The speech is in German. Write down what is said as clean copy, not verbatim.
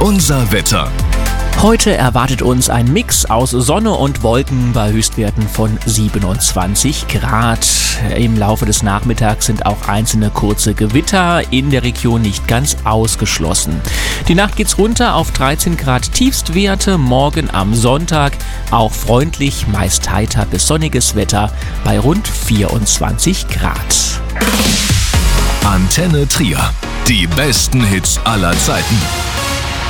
Unser Wetter. Heute erwartet uns ein Mix aus Sonne und Wolken bei Höchstwerten von 27 Grad. Im Laufe des Nachmittags sind auch einzelne kurze Gewitter in der Region nicht ganz ausgeschlossen. Die Nacht geht's runter auf 13 Grad Tiefstwerte. Morgen am Sonntag auch freundlich, meist heiter bis sonniges Wetter bei rund 24 Grad. Antenne Trier. Die besten Hits aller Zeiten.